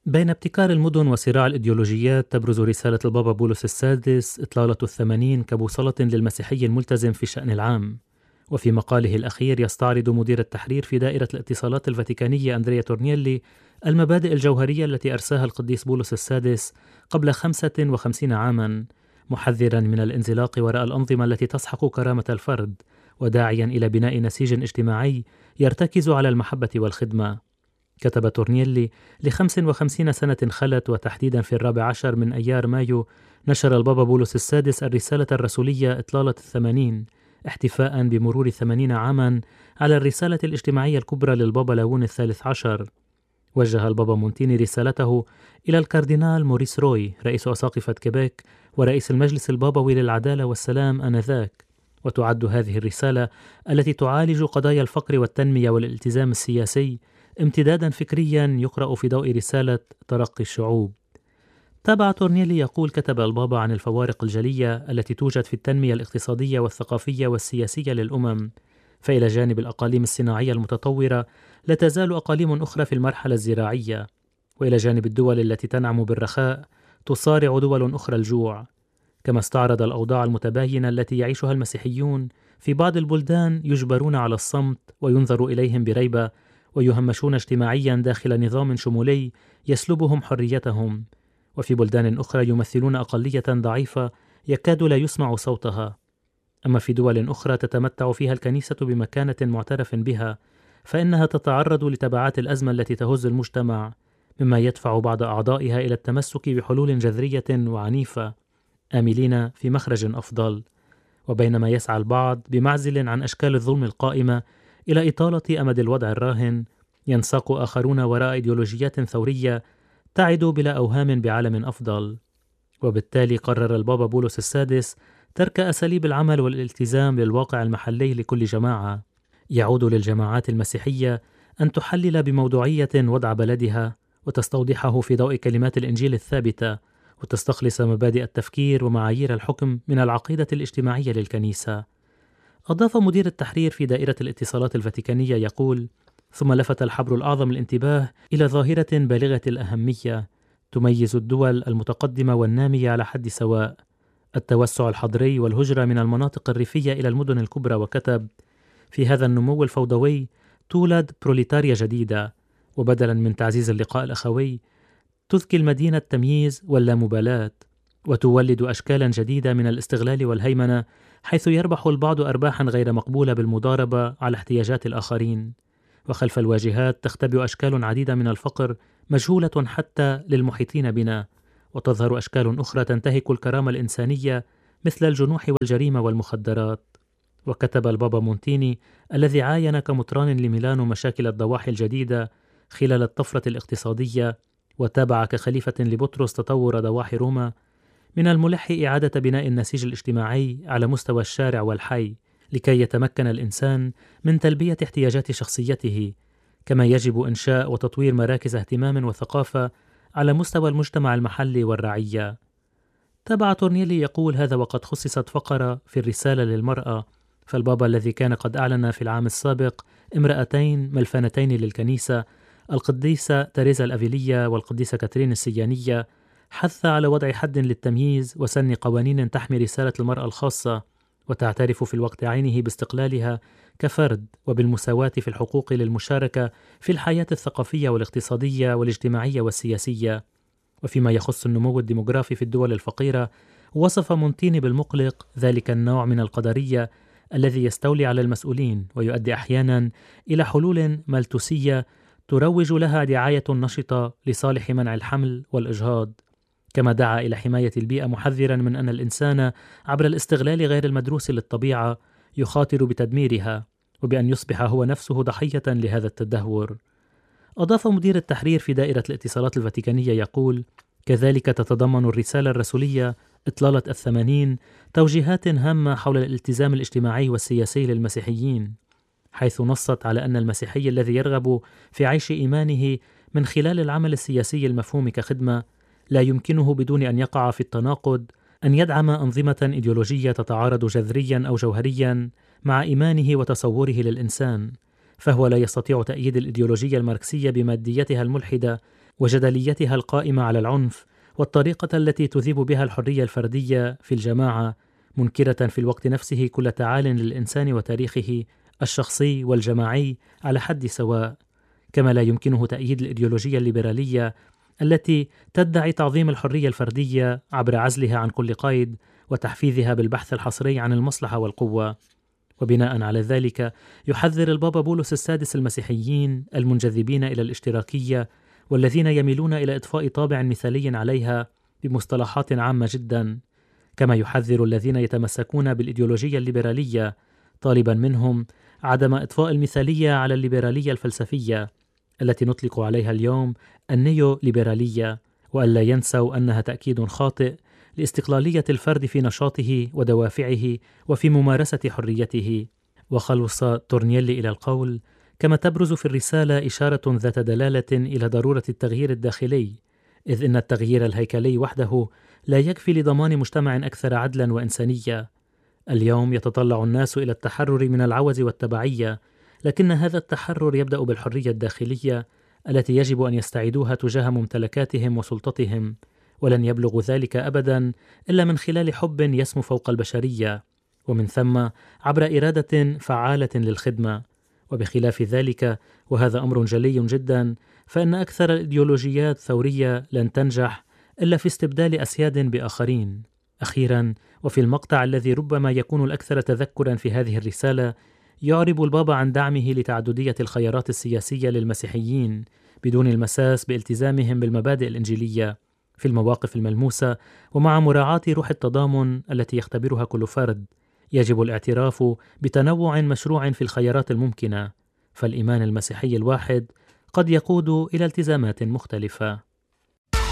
بين ابتكار المدن وصراع الإيديولوجيات تبرز رسالة البابا بولس السادس إطلالة الثمانين كبوصلة للمسيحي الملتزم في الشأن العام. وفي مقاله الأخير يستعرض مدير التحرير في دائرة الاتصالات الفاتيكانية أندريا تورنييلي المبادئ الجوهرية التي أرساها القديس بولس السادس قبل 55 عاما، محذرا من الانزلاق وراء الأنظمة التي تسحق كرامة الفرد، وداعيا إلى بناء نسيج اجتماعي يرتكز على المحبة والخدمة. كتب تورنييلي: ل55 سنة خلت، وتحديدا في 14 من أيار مايو نشر البابا بولس السادس الرسالة الرسولية إطلالة الثمانين، احتفاء بمرور 80 عاما على الرسالة الاجتماعية الكبرى للبابا لاون الثالث عشر. وجه البابا مونتيني رسالته إلى الكاردينال موريس روي رئيس أساقفة كيبيك ورئيس المجلس البابوي للعدالة والسلام آنذاك. وتعد هذه الرسالة التي تعالج قضايا الفقر والتنمية والالتزام السياسي امتدادا فكريا يقرأ في ضوء رسالة ترقي الشعوب. تابع تورنييلي يقول: كتب البابا عن الفوارق الجلية التي توجد في التنمية الاقتصادية والثقافية والسياسية للأمم، فإلى جانب الأقاليم الصناعية المتطورة لا تزال أقاليم أخرى في المرحلة الزراعية، وإلى جانب الدول التي تنعم بالرخاء تصارع دول أخرى الجوع. كما استعرض الأوضاع المتباينة التي يعيشها المسيحيون في بعض البلدان، يجبرون على الصمت وينظر إليهم بريبة، ويهمشون اجتماعيا داخل نظام شمولي يسلبهم حريتهم، وفي بلدان أخرى يمثلون أقلية ضعيفة يكاد لا يسمع صوتها. أما في دول أخرى تتمتع فيها الكنيسة بمكانة معترف بها، فإنها تتعرض لتبعات الأزمة التي تهز المجتمع، مما يدفع بعض أعضائها إلى التمسك بحلول جذرية وعنيفة آملين في مخرج أفضل. وبينما يسعى البعض بمعزل عن أشكال الظلم القائمة إلى إطالة أمد الوضع الراهن، ينساق آخرون وراء إيديولوجيات ثورية تعد بلا أوهام بعالم أفضل. وبالتالي قرر البابا بولس السادس ترك أساليب العمل والالتزام للواقع المحلي لكل جماعة. يعود للجماعات المسيحية أن تحلل بموضوعية وضع بلدها وتستوضحه في ضوء كلمات الإنجيل الثابتة، وتستخلص مبادئ التفكير ومعايير الحكم من العقيدة الاجتماعية للكنيسة. أضاف مدير التحرير في دائرة الاتصالات الفاتيكانية يقول: ثم لفت الحبر الأعظم الانتباه إلى ظاهرة بالغة الأهمية تميز الدول المتقدمة والنامية على حد سواء: التوسع الحضري والهجرة من المناطق الريفية إلى المدن الكبرى. وكتب: في هذا النمو الفوضوي تولد بروليتاريا جديدة، وبدلا من تعزيز اللقاء الأخوي تذكي المدينة التمييز واللامبالاة، وتولد أشكالا جديدة من الاستغلال والهيمنة، حيث يربح البعض أرباحا غير مقبولة بالمضاربة على احتياجات الآخرين. وخلف الواجهات تختبئ أشكال عديدة من الفقر مجهولة حتى للمحيطين بنا، وتظهر أشكال أخرى تنتهك الكرامة الإنسانية مثل الجنوح والجريمة والمخدرات. وكتب البابا مونتيني الذي عاين كمطران لميلانو مشاكل الضواحي الجديدة خلال الطفرة الاقتصادية، وتابع كخليفة لبطرس تطور ضواحي روما: من الملح إعادة بناء النسيج الاجتماعي على مستوى الشارع والحي لكي يتمكن الإنسان من تلبية احتياجات شخصيته، كما يجب إنشاء وتطوير مراكز اهتمام وثقافة على مستوى المجتمع المحلي والرعية. تابع تورنييلي يقول: هذا وقد خصصت فقرة في الرسالة للمرأة، فالبابا الذي كان قد أعلن في العام السابق امرأتين ملفانتين للكنيسة، القديسة تريزا الأفيلية والقديسة كاترين السيانية، حث على وضع حد للتمييز وسن قوانين تحمي رسالة المرأة الخاصة، وتعترف في الوقت عينه باستقلالها كفرد وبالمساواة في الحقوق للمشاركة في الحياة الثقافية والاقتصادية والاجتماعية والسياسية. وفيما يخص النمو الديموغرافي في الدول الفقيرة، وصف مونتيني بالمقلق ذلك النوع من القدرية الذي يستولي على المسؤولين ويؤدي أحيانا إلى حلول ملتوسية تروج لها دعاية نشطة لصالح منع الحمل والإجهاض. كما دعا إلى حماية البيئة، محذرا من أن الإنسان عبر الاستغلال غير المدروس للطبيعة يخاطر بتدميرها، وبأن يصبح هو نفسه ضحية لهذا التدهور. أضاف مدير التحرير في دائرة الاتصالات الفاتيكانية يقول: كذلك تتضمن الرسالة الرسولية إطلالة الثمانين توجيهات هامة حول الالتزام الاجتماعي والسياسي للمسيحيين، حيث نصت على أن المسيحي الذي يرغب في عيش إيمانه من خلال العمل السياسي المفهوم كخدمة لا يمكنه بدون أن يقع في التناقض أن يدعم أنظمة إيديولوجية تتعارض جذريا أو جوهريا مع إيمانه وتصوره للإنسان، فهو لا يستطيع تأييد الإيديولوجية الماركسية بماديتها الملحدة وجدليتها القائمة على العنف والطريقة التي تذيب بها الحرية الفردية في الجماعة، منكرة في الوقت نفسه كل تعال للإنسان وتاريخه الشخصي والجماعي على حد سواء. كما لا يمكنه تأييد الإيديولوجية الليبرالية التي تدعي تعظيم الحرية الفردية عبر عزلها عن كل قيد وتحفيزها بالبحث الحصري عن المصلحة والقوة. وبناء على ذلك يحذر البابا بولس السادس المسيحيين المنجذبين إلى الاشتراكية والذين يميلون إلى إضفاء طابع مثالي عليها بمصطلحات عامة جدا، كما يحذر الذين يتمسكون بالإيديولوجية الليبرالية، طالبا منهم عدم إضفاء المثالية على الليبرالية الفلسفية التي نطلق عليها اليوم النيو ليبرالية، وألا ينسوا أنها تأكيد خاطئ لاستقلالية الفرد في نشاطه ودوافعه وفي ممارسة حريته. وخلص تورنييلي إلى القول: كما تبرز في الرسالة إشارة ذات دلالة إلى ضرورة التغيير الداخلي، إذ إن التغيير الهيكلي وحده لا يكفي لضمان مجتمع أكثر عدلا وإنسانية. اليوم يتطلع الناس إلى التحرر من العوز والتبعية، لكن هذا التحرر يبدأ بالحرية الداخلية التي يجب أن يستعيدوها تجاه ممتلكاتهم وسلطتهم، ولن يبلغ ذلك أبدا إلا من خلال حب يسمو فوق البشرية، ومن ثم عبر إرادة فعالة للخدمة. وبخلاف ذلك، وهذا أمر جلي جدا، فإن أكثر الإيديولوجيات ثورية لن تنجح إلا في استبدال أسياد بآخرين. أخيرا، وفي المقطع الذي ربما يكون الأكثر تذكرا في هذه الرسالة، يعرب البابا عن دعمه لتعددية الخيارات السياسية للمسيحيين بدون المساس بالتزامهم بالمبادئ الإنجيلية في المواقف الملموسة، ومع مراعاة روح التضامن التي يختبرها كل فرد. يجب الاعتراف بتنوع مشروع في الخيارات الممكنة، فالإيمان المسيحي الواحد قد يقود إلى التزامات مختلفة.